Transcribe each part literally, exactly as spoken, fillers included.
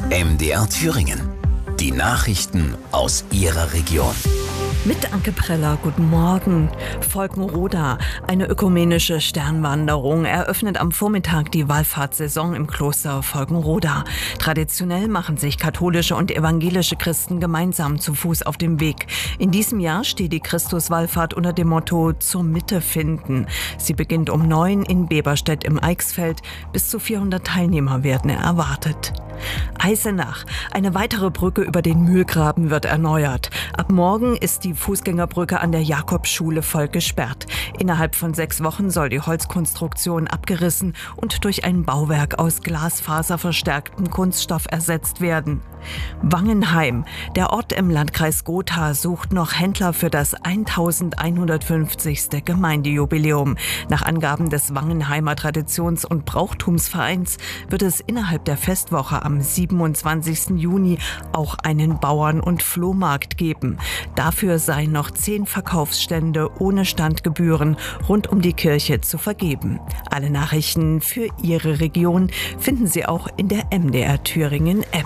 M D R Thüringen. Die Nachrichten aus Ihrer Region. Mit Anke Preller, guten Morgen. Volkenroda, eine ökumenische Sternwanderung, eröffnet am Vormittag die Wallfahrtssaison im Kloster Volkenroda. Traditionell machen sich katholische und evangelische Christen gemeinsam zu Fuß auf dem Weg. In diesem Jahr steht die Christuswallfahrt unter dem Motto „Zur Mitte finden". Sie beginnt um neun in Beberstedt im Eichsfeld. Bis zu vierhundert Teilnehmer werden erwartet. Eisenach. Eine weitere Brücke über den Mühlgraben wird erneuert. Ab morgen ist die Fußgängerbrücke an der Jakobsschule voll gesperrt. Innerhalb von sechs Wochen soll die Holzkonstruktion abgerissen und durch ein Bauwerk aus glasfaserverstärktem Kunststoff ersetzt werden. Wangenheim. Der Ort im Landkreis Gotha sucht noch Händler für das elfhundertfünfzigste Gemeindejubiläum. Nach Angaben des Wangenheimer Traditions- und Brauchtumsvereins wird es innerhalb der Festwoche am siebenundzwanzigsten Juni auch einen Bauern- und Flohmarkt geben. Dafür seien noch zehn Verkaufsstände ohne Standgebühren rund um die Kirche zu vergeben. Alle Nachrichten für Ihre Region finden Sie auch in der M D R Thüringen App.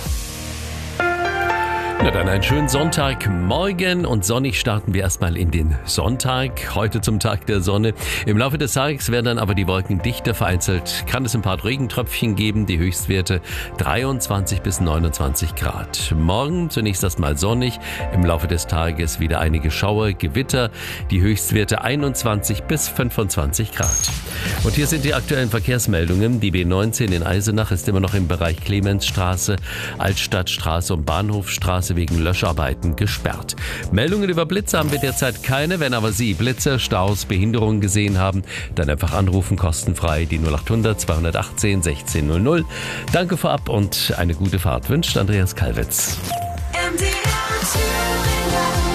Na dann einen schönen Sonntagmorgen und sonnig starten wir erstmal in den Sonntag. Heute zum Tag der Sonne. Im Laufe des Tages werden dann aber die Wolken dichter. Vereinzelt kann es ein paar Regentröpfchen geben. Die Höchstwerte dreiundzwanzig bis neunundzwanzig Grad. Morgen zunächst erstmal sonnig. Im Laufe des Tages wieder einige Schauer, Gewitter. Die Höchstwerte einundzwanzig bis fünfundzwanzig Grad. Und hier sind die aktuellen Verkehrsmeldungen. Die B neunzehn in Eisenach ist immer noch im Bereich Clemensstraße, Altstadtstraße und Bahnhofstraße wegen Löscharbeiten gesperrt. Meldungen über Blitze haben wir derzeit keine. Wenn aber Sie Blitze, Staus, Behinderungen gesehen haben, dann einfach anrufen, kostenfrei die null achthundert zweihundertachtzehn sechzehn null null. Danke vorab und eine gute Fahrt wünscht Andreas Kalwitz. M D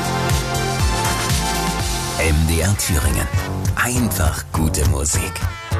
R Thüringen. Einfach gute Musik.